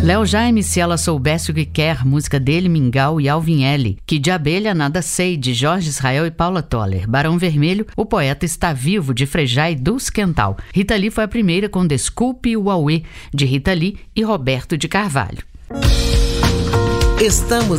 Léo Jaime, Se Ela Soubesse o que Quer, música dele, Mingau e Alvin L. Que de Abelha Nada Sei, de Jorge Israel e Paula Toller. Barão Vermelho, O Poeta Está Vivo, de Frejá e Dulce Quental. Rita Lee foi a primeira com Desculpe o Auê, de Rita Lee e Roberto de Carvalho. Estamos